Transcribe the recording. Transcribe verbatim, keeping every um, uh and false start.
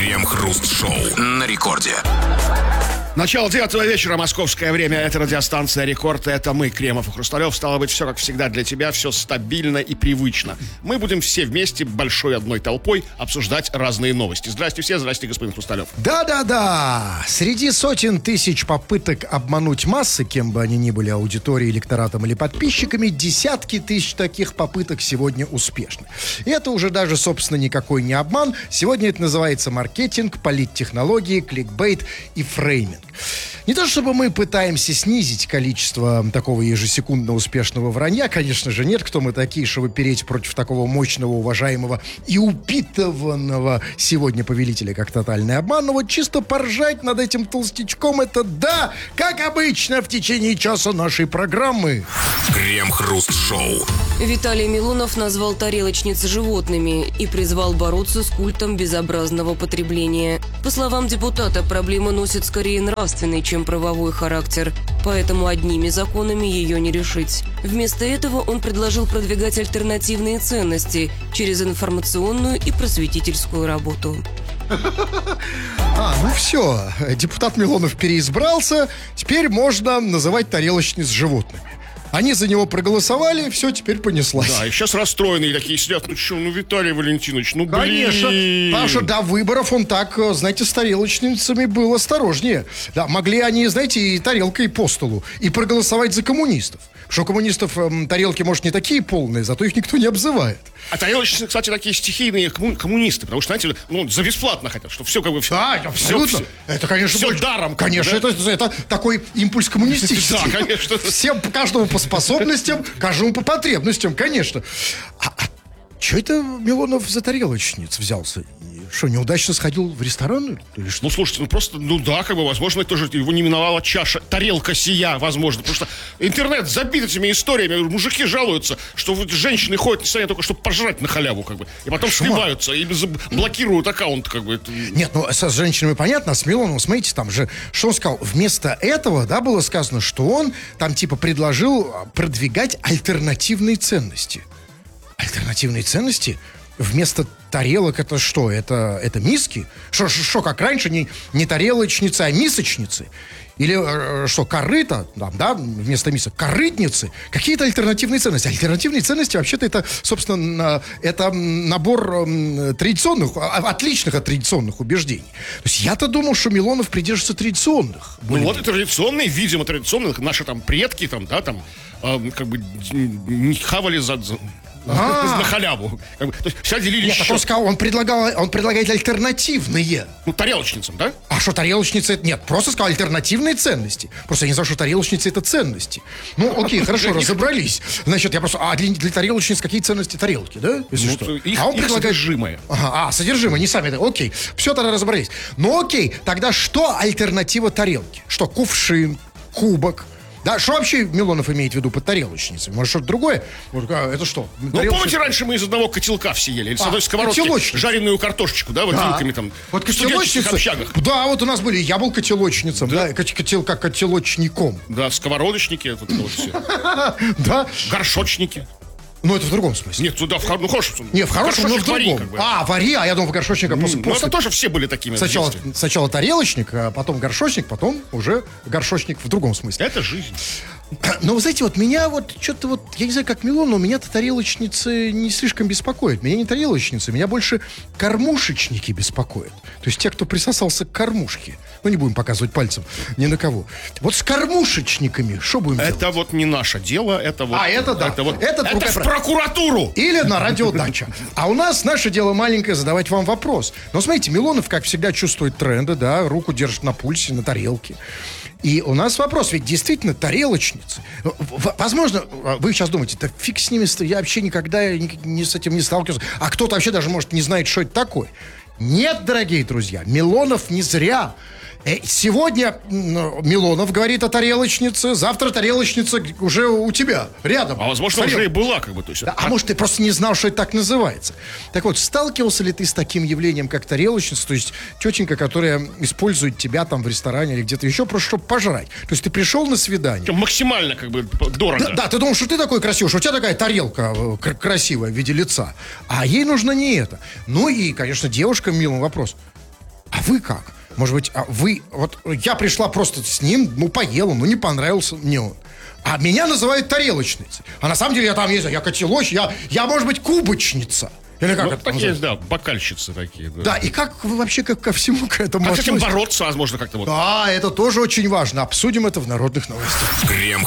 Крем-хруст-шоу на рекорде. Начало девятого вечера, московское время. Это радиостанция «Рекорд». Это мы, Кремов и Хрусталев. Стало быть, все как всегда для тебя, все стабильно и привычно. Мы будем все вместе, большой одной толпой, обсуждать разные новости. Здрасте все, здрасте, господин Хрусталев. Да-да-да. Среди сотен тысяч попыток обмануть массы, кем бы они ни были, аудиторией, электоратом или подписчиками, десятки тысяч таких попыток сегодня успешны. И это уже даже, собственно, никакой не обман. Сегодня это называется маркетинг, политтехнологии, кликбейт и фрейминг. Не то чтобы мы пытаемся снизить количество такого ежесекундно успешного вранья, конечно же, нет, кто мы такие, чтобы переть против такого мощного, уважаемого и упитанного сегодня повелителя, как тотальный обман. Но вот чисто поржать над этим толстячком — это да, как обычно в течение часа нашей программы. Крем-хруст-шоу. Виталий Милонов назвал тарелочниц животными и призвал бороться с культом безобразного потребления. По словам депутата, проблема носит скорее нравственный, чем правовой характер, поэтому одними законами ее не решить. Вместо этого он предложил продвигать альтернативные ценности через информационную и просветительскую работу. А, ну все, депутат Милонов переизбрался, теперь можно называть тарелочниц животными. Они за него проголосовали, все, теперь понеслась. Да, и сейчас расстроенные такие сидят. Ну что, ну, Виталий Валентинович, ну, блин. Конечно, потому что до выборов он так, знаете, с тарелочницами был осторожнее. Да, могли они, знаете, и тарелкой по столу, и проголосовать за коммунистов. Потому что у коммунистов эм, тарелки, может, не такие полные, зато их никто не обзывает. А тарелочницы, кстати, такие стихийные комму- коммунисты, потому что, знаете, ну, за бесплатно хотят, что все как бы... Все, да, абсолютно. Все, это, конечно, все больше... даром. Конечно, да? это, это такой импульс коммунистический. Да, конечно. Всем, каждому по способностям, каждому по потребностям, конечно. А, а что это Милонов за тарелочниц взялся? Что, неудачно сходил в ресторан? Или что? Ну, слушайте, ну просто, ну да, как бы, возможно, тоже его не миновала чаша, тарелка сия, возможно, потому что интернет забит этими историями, мужики жалуются, что вот женщины ходят на состояние только, чтобы пожрать на халяву, как бы, и потом Шмар. сливаются, и блокируют аккаунт, как бы. Нет, ну, со, с женщинами понятно, а с Милоновым, смотрите, там же, что он сказал, вместо этого, да, было сказано, что он там, типа, предложил продвигать альтернативные ценности. Альтернативные ценности? Вместо тарелок это что? Это, это миски? Что, как раньше, не, не тарелочницы, а мисочницы? Или э, что, корыто, там, да, вместо мисок, корытницы? Какие-то альтернативные ценности. Альтернативные ценности, вообще-то, это, собственно, это набор э, традиционных, отличных от традиционных убеждений. То есть я-то думал, что Милонов придерживается традиционных. Ну вот и традиционные, видимо, традиционные, наши там предки, там, да, там, э, как бы не хавали за... А-а-а. На халяву. Как бы, то есть все делили. Нет, счет. он сказал, он, предлагал, он предлагает альтернативные. Ну, тарелочницам, да? А что тарелочницы? Нет, просто сказал альтернативные ценности. Просто я не знал, что тарелочницы — это ценности. Ну, окей, хорошо, разобрались. Значит, я просто... А для, для тарелочниц какие ценности тарелки, да? Если Ну, что. их, а он их предлагает... содержимое. Ага, а, содержимое, не сами. Окей, все, тогда разобрались. Ну, окей, тогда что альтернатива тарелки? Что, кувшин, кубок? Да, что вообще Милонов имеет в виду под тарелочницей? Может, что-то другое? Может, а, это что? Ну, Тарелочница? помните, раньше мы из одного котелка все ели? Или с А, одной сковородки котелочница. жареную картошечку, да, вот Да. вилками там. Вот в студенческих котелочница. общагах. Да, вот у нас были. Я был котелочницем, да, кот- котел, как котелочником. Да, сковородочники, вот это вот все. Да? Горшочники. Ну, это в другом смысле. Нет, туда, в, хор- ну, хорошем. Не, в хорошем, но в горшочек вари, другом. как бы. А, вари, а я думал, в горшочника просто... Ну, просто это тоже все были такими. в сначала, детстве. сначала тарелочник, а потом горшочник, потом уже горшочник в другом смысле. Это жизнь. Но, вы знаете, вот меня вот что-то вот, я не знаю, как Милон, но меня-то тарелочницы не слишком беспокоят. Меня не тарелочницы, меня больше кормушечники беспокоят. То есть те, кто присосался к кормушке. Ну, не будем показывать пальцем ни на кого. Вот с кормушечниками что будем делать? Это вот не наше дело, это вот... А, это да. Это, вот, Это это другая в про- прокуратуру! Или на радиодача. А у нас наше дело маленькое — задавать вам вопрос. Но смотрите, Милонов, как всегда, чувствует тренды, да, руку держит на пульсе, на тарелке. И у нас вопрос, ведь действительно тарелочницы. В- Возможно, вы сейчас думаете, да фиг с ними, я вообще никогда ни, ни с этим не сталкивался. А кто-то вообще даже, может, не знает, что это такое. Нет, дорогие друзья, Милонов не зря. Э, Сегодня м, Милонов говорит о тарелочнице, завтра тарелочница уже у тебя, рядом. А возможно, Тарел- уже и была, как бы, то есть... Да, а может, ты просто не знал, что это так называется. Так вот, сталкивался ли ты с таким явлением, как тарелочница, то есть тетенька, которая использует тебя там в ресторане или где-то еще, просто чтобы пожрать? То есть ты пришел на свидание. Причем максимально, как бы, дорого. Да, да, ты думал, что ты такой красивый, что у тебя такая тарелка э, кр- красивая в виде лица. А ей нужно не это. Ну и, конечно, девушкам милый вопрос. А вы как? Может быть, а вы... Вот я пришла просто с ним, ну, поела, ну, не понравился мне он. А меня называют тарелочницей. А на самом деле я там, не знаю, я котелочь, я, я, может быть, кубочница. Или как Ну, это такие, называется? да, бокальщицы такие. Да. Да, и как вы вообще как ко всему к этому Как с этим относитесь? бороться, возможно, как-то вот. Да, это тоже очень важно. Обсудим это в народных новостях. Крем